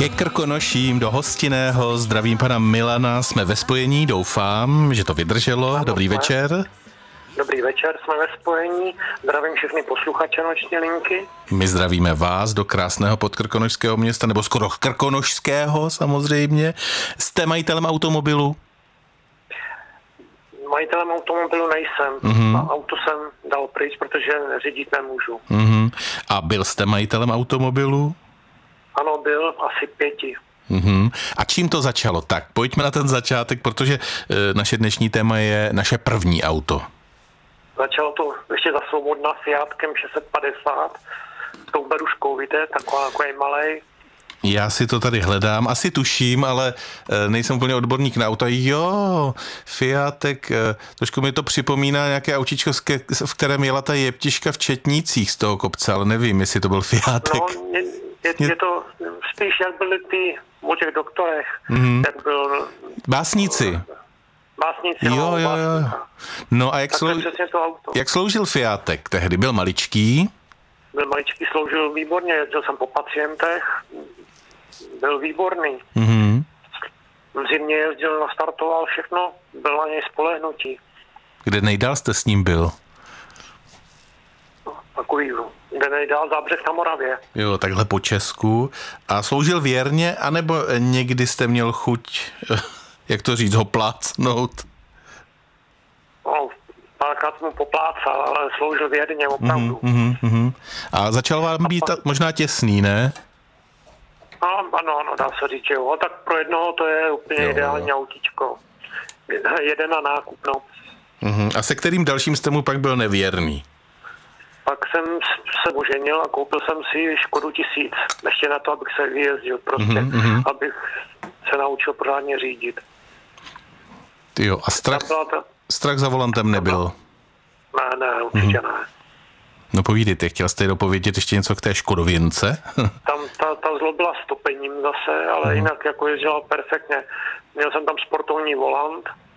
Ke Krkonoším do Hostinného zdravím pana Milana, jsme ve spojení, doufám, že to vydrželo. Dobrý večer. Dobrý večer, jsme ve spojení, zdravím všechny posluchače Noční linky. My zdravíme vás do krásného podkrkonošského města, nebo skoro krkonošského samozřejmě. Jste majitelem automobilu? Majitelem automobilu nejsem. A auto jsem dal pryč, protože řídit nemůžu. A byl jste majitelem automobilu? Ano, byl asi 5. A čím to začalo? Tak, pojďme na ten začátek, protože naše dnešní téma je naše první auto. Začalo to ještě za svobodna Fiatkem 650, s tou beruškou, víte, takový malej. Já si to tady hledám, asi tuším, ale nejsem úplně odborník na auta. Jo, Fiatek, trošku mi to připomíná nějaké autíčko, v kterém jela ta jeptiška v Četnících z toho kopce, ale nevím, jestli to byl Fiatek. No, je to spíš, jak byly ty o těch doktorech, jak byl... Básníci. Básníci, Jo. No a jak sloužil Fiatek tehdy? Byl maličký? Byl maličký, sloužil výborně, jezdil jsem po pacientech, byl výborný. V zimě jezdil, nastartoval všechno, byl na něj spolehnutí. Kde nejdál jste s ním byl? Takový, kde nejdál Zábřeh na Moravě. Jo, takhle po Česku. A sloužil věrně, anebo někdy jste měl chuť, jak to říct, ho plácnout? No, párkrát mu poplácal, ale sloužil věrně, opravdu. A začal vám být možná těsný, ne? Ano, dá se říct, jo. Tak pro jednoho to je úplně ideální autíčko. Jeden na nákup, no. A se kterým dalším jste mu pak byl nevěrný? Pak jsem se oženil a koupil jsem si Škodu 1000. Ještě na to, abych se vyjezdil prostě. Abych se naučil pořádně řídit. Jo, a strach za volantem nebyl? Ne, určitě ne. No povídejte, chtěl jste dopovědět ještě něco k té Škodověnce? Tam ta zlobila stopením zase, ale jinak jako jezdila perfektně. Měl jsem tam sportovní volant,